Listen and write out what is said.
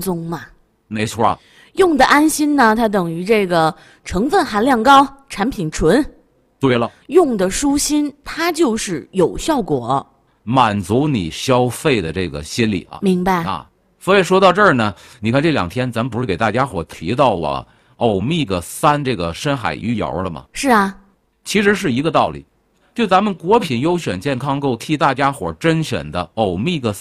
宗嘛。 没错。 用的安心呢，它等于这个成分含量高，产品纯。 对了， 用的舒心，它就是有效果， 满足你消费的这个心理啊。 明白啊？所以说到这儿呢，你看这2天咱不是给大家伙提到欧米伽3这个深海鱼油了吗？ 是啊， 其实是一个道理。就咱们国品优选健康购替大家伙甄选的欧米伽